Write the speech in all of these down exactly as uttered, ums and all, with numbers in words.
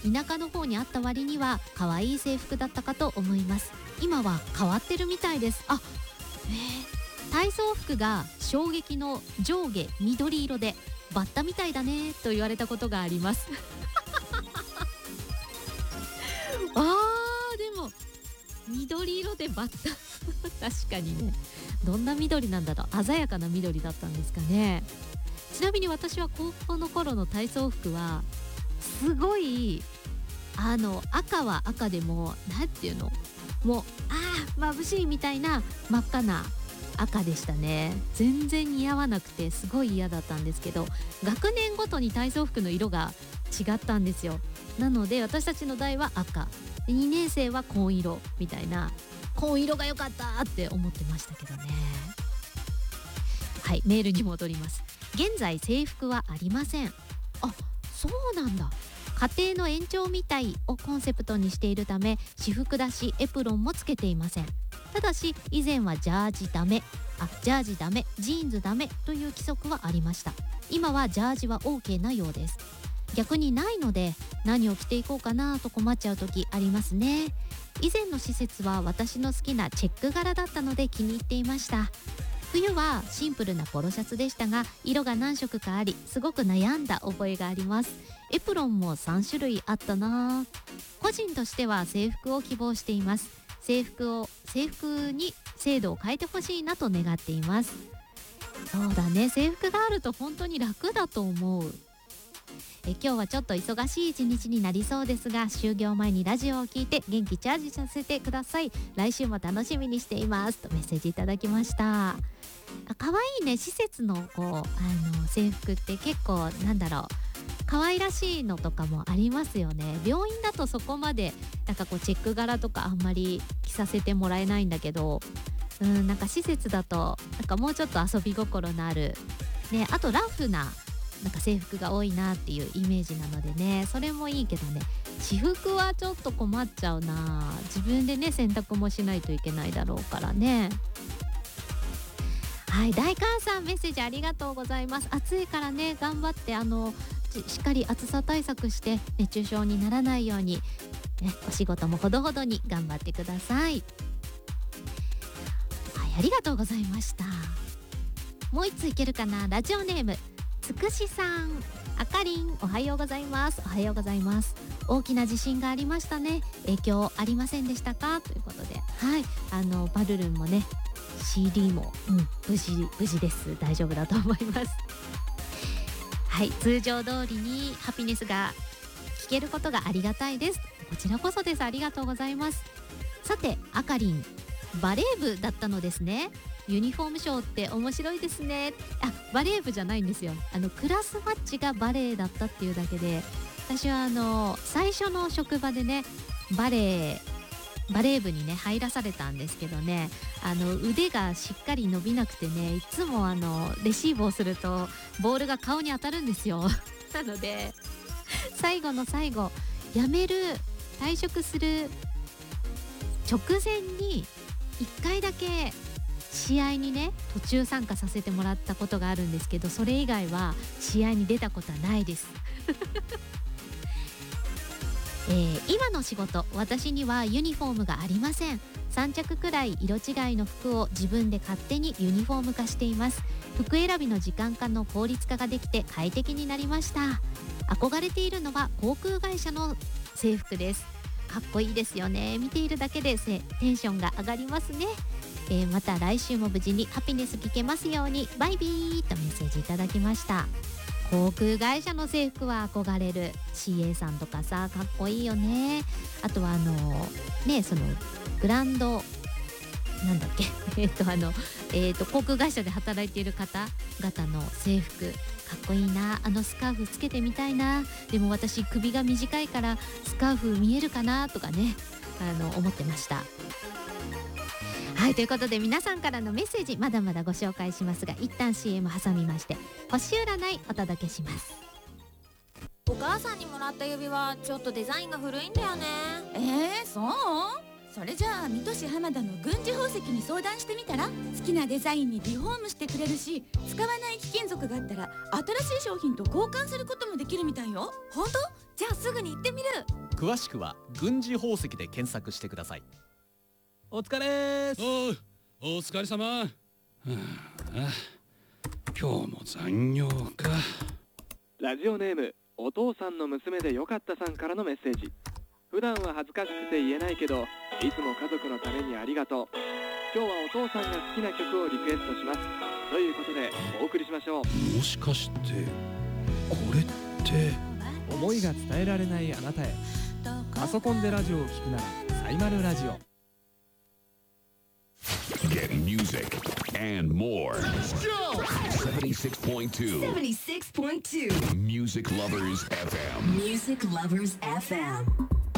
田舎の方にあった割には可愛い制服だったかと思います。今は変わってるみたいです。あ、えー、体操服が衝撃の上下緑色でバッタみたいだねと言われたことがありますあーでも緑色でバッタ確かにね、どんな緑なんだろう。鮮やかな緑だったんですかね。ちなみに私は高校の頃の体操服はすごいあの赤は赤でもなんていうの、もうあー眩しいみたいな真っ赤な赤でしたね。全然似合わなくてすごい嫌だったんですけど、学年ごとに体操服の色が違ったんですよ。なので私たちの代は赤、にねん生は紺色みたいな、紺色が良かったって思ってましたけどね。はい、メールに戻ります。現在制服はありません。あ、そうなんだ。家庭の延長みたいをコンセプトにしているため、私服だしエプロンもつけていません。ただし以前はジャージダメ、あ、ジャージダメ、ジーンズダメという規則はありました。今はジャージは OK なようです。逆にないので何を着ていこうかなと困っちゃう時ありますね。以前の施設は私の好きなチェック柄だったので気に入っていました。冬はシンプルなポロシャツでしたが、色が何色かありすごく悩んだ覚えがあります。エプロンもさん種類あったな。個人としては制服を希望しています。制服を制服に制度を変えてほしいなと願っています。そうだね、制服があると本当に楽だと思う。え今日はちょっと忙しい一日になりそうですが、就業前にラジオを聞いて元気チャージさせてください。来週も楽しみにしていますとメッセージいただきました。あ、可愛いね。施設のこうあの制服って結構なんだろう、可愛らしいのとかもありますよね。病院だとそこまでなんかこうチェック柄とかあんまり着させてもらえないんだけど、うん、なんか施設だとなんかもうちょっと遊び心のあるね、あとラフななんか制服が多いなっていうイメージなのでね、それもいいけどね、私服はちょっと困っちゃうな。自分でね洗濯もしないといけないだろうからね。はい、大観さんメッセージありがとうございます。暑いからね頑張ってあのしっかり暑さ対策して熱中症にならないように、ね、お仕事もほどほどに頑張ってください。はい、ありがとうございました。もう一ついけるかな。ラジオネームつくしさん、あかりん、おはようございます。おはようございます。大きな地震がありましたね。影響ありませんでしたかということで、はい、あのバルルンもね シーディー も、うん、無事無事です。大丈夫だと思います。はい、通常通りにハピネスが聞けることがありがたいです。こちらこそです。ありがとうございます。さて、あかりんバレー部だったのですね。ユニフォームショーって面白いですね。あ、バレー部じゃないんですよ。あのクラスマッチがバレーだったっていうだけで、私はあの最初の職場でねバレーバレー部にね入らされたんですけどね、あの腕がしっかり伸びなくてね、いつもあのレシーブをするとボールが顔に当たるんですよなので最後の最後辞める退職する直前にいっかいだけ試合にね途中参加させてもらったことがあるんですけど、それ以外は試合に出たことはないですえー、今の仕事、私にはユニフォームがありません。さん着くらい色違いの服を自分で勝手にユニフォーム化しています。服選びの時間化の効率化ができて快適になりました。憧れているのは航空会社の制服です。かっこいいですよね。見ているだけでテンションが上がりますね。えー、また来週も無事にハピネス聞けますように。バイビーとメッセージいただきました。航空会社の制服は憧れる。 シーエー さんとかさ、かっこいいよね。あとはあのねそのグランドなんだっけえっとあのえっと航空会社で働いている方々の制服かっこいいな。あのスカーフつけてみたいな。でも私首が短いからスカーフ見えるかなとかね、あの思ってました。はい、ということで皆さんからのメッセージまだまだご紹介しますが、一旦 シーエム 挟みまして星占いお届けします。 お母さんにもらった指輪ちょっとデザインが古いんだよね。 えー、そう？ それじゃあ水戸市浜田の軍事宝石に相談してみたら？好きなデザインにリフォームしてくれるし、使わない貴金属があったら新しい商品と交換することもできるみたいよ。 本当？じゃあすぐに行ってみる。 詳しくは軍事宝石で検索してください。 お疲れーす。 おう、お疲れ様。はあ、今日も残業か。 ラジオネームお父さんの娘でよかったさんからのメッセージ。普段は恥ずかしくて言えないけど、いつも家族のためにありがとう。今日はお父さんが好きな曲をリクエストします。ということでお送りしましょう。 もしかしてこれって思いが伝えられないあなたへ。パソコンでラジオを聞くならサイマルラジオ。 Get music and more. seventy-six point two seventy-six point two Music Lovers エフエム。 Music Lovers エフエム。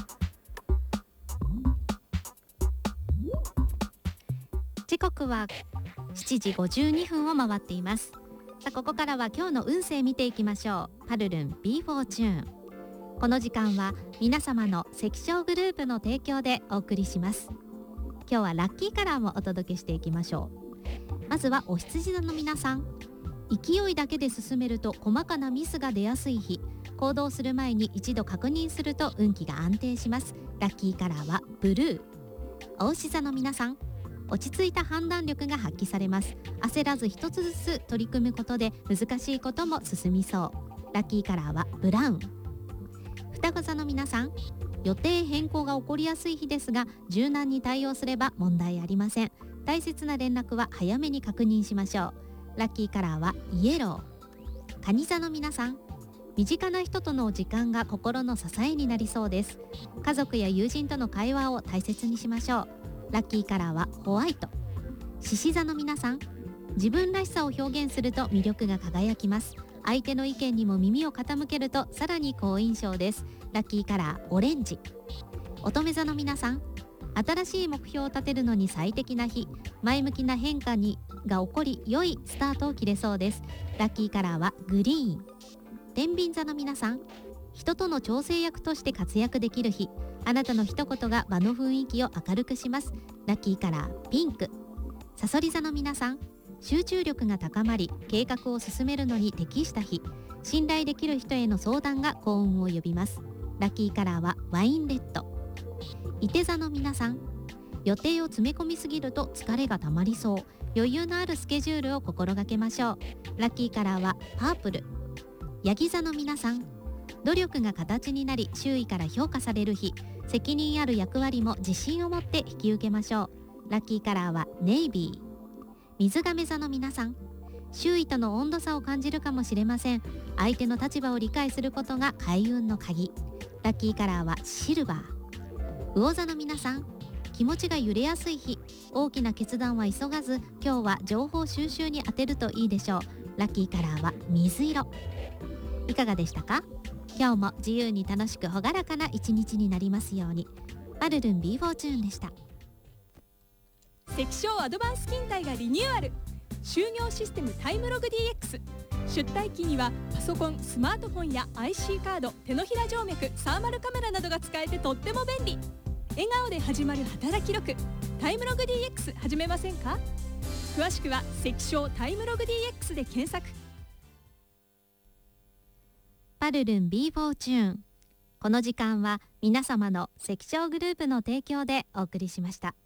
時刻はしちじごじゅうにふんを回っています。さあここからは今日の運勢見ていきましょう。パルルン ビーフォーチューン。この時間は皆様の関証グループの提供でお送りします。今日はラッキーカラーもお届けしていきましょう。まずはお羊座の皆さん。勢いだけで進めると細かなミスが出やすい日。行動する前に一度確認すると運気が安定します。ラッキーカラーはブルー。お牛座の皆さん。落ち着いた判断力が発揮されます。焦らず一つずつ取り組むことで難しいことも進みそう。ラッキーカラーはブラウン。双子座の皆さん。予定変更が起こりやすい日ですが、柔軟に対応すれば問題ありません。大切な連絡は早めに確認しましょう。ラッキーカラーはイエロー。蟹座の皆さん。身近な人との時間が心の支えになりそうです。家族や友人との会話を大切にしましょう。ラッキーカラーはホワイト。獅子座の皆さん。自分らしさを表現すると魅力が輝きます。相手の意見にも耳を傾けるとさらに好印象です。ラッキーカラーオレンジ。乙女座の皆さん。新しい目標を立てるのに最適な日。前向きな変化にが起こり良いスタートを切れそうです。ラッキーカラーはグリーン。天秤座の皆さん。人との調整役として活躍できる日。あなたの一言が場の雰囲気を明るくします。ラッキーカラーピンク。さそり座の皆さん。集中力が高まり計画を進めるのに適した日。信頼できる人への相談が幸運を呼びます。ラッキーカラーはワインレッド。いて座の皆さん。予定を詰め込みすぎると疲れがたまりそう。余裕のあるスケジュールを心がけましょう。ラッキーカラーはパープル。ヤギ座の皆さん。努力が形になり周囲から評価される日。責任ある役割も自信を持って引き受けましょう。ラッキーカラーはネイビー。水亀座の皆さん。周囲との温度差を感じるかもしれません。相手の立場を理解することが開運の鍵。ラッキーカラーはシルバー。魚座の皆さん。気持ちが揺れやすい日。大きな決断は急がず今日は情報収集に当てるといいでしょう。ラッキーカラーは水色。いかがでしたか？今日も自由に楽しく朗らかな一日になりますように。パルルン ビーフォーチューンでした。 関証アドバンス勤怠がリニューアル。就業システムタイムログ ディーエックス。 出退勤にはパソコン、スマートフォンや アイシー カード、手のひら静脈、サーマルカメラなどが使えてとっても便利。笑顔で始まる働き力。タイムログ ディーエックス 始めませんか？詳しくは関証タイムログ ディーエックス で検索。 パルルン ビーフォーチューン。この時間は皆様の関証グループの提供でお送りしました。